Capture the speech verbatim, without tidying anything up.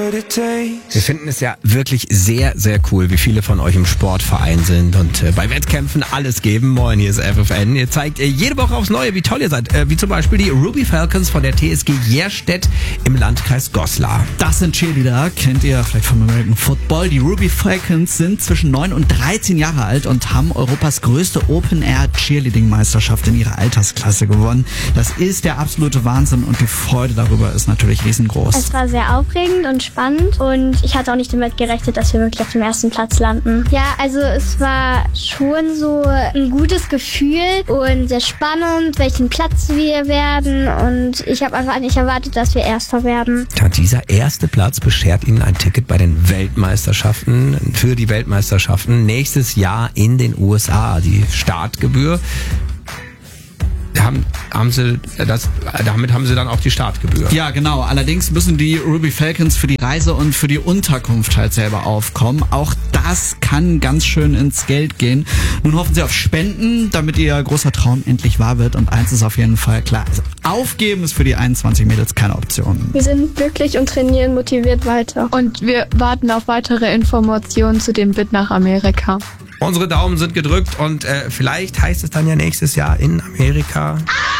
Wir finden es ja wirklich sehr, sehr cool, wie viele von euch im Sportverein sind und äh, bei Wettkämpfen alles geben. Moin, hier ist F F N. Ihr zeigt äh, jede Woche aufs Neue, wie toll ihr seid. Äh, wie zum Beispiel die Ruby Falcons von der T S G Jerstedt im Landkreis Goslar. Das sind Cheerleader, kennt ihr vielleicht vom American Football. Die Ruby Falcons sind zwischen neun und dreizehn Jahre alt und haben Europas größte Open-Air-Cheerleading-Meisterschaft in ihrer Altersklasse gewonnen. Das ist der absolute Wahnsinn und die Freude darüber ist natürlich riesengroß. Es war sehr aufregend und spannend und ich hatte auch nicht damit gerechnet, dass wir wirklich auf dem ersten Platz landen. Ja, also es war schon so ein gutes Gefühl und sehr spannend, welchen Platz wir werden und ich habe einfach nicht erwartet, dass wir Erster werden. Ja, dieser erste Platz beschert Ihnen ein Ticket bei den Weltmeisterschaften, für die Weltmeisterschaften nächstes Jahr in den U S A. Die Startgebühr Haben, haben sie das, damit haben sie dann auch die Startgebühr. Ja, genau. Allerdings müssen die Ruby Falcons für die Reise und für die Unterkunft halt selber aufkommen. Auch das kann ganz schön ins Geld gehen. Nun hoffen sie auf Spenden, damit ihr großer Traum endlich wahr wird. Und eins ist auf jeden Fall klar. Also aufgeben ist für die einundzwanzig Mädels keine Option. Wir sind glücklich und trainieren motiviert weiter. Und wir warten auf weitere Informationen zu dem Bit nach Amerika. Unsere Daumen sind gedrückt und äh, vielleicht heißt es dann ja nächstes Jahr in Amerika.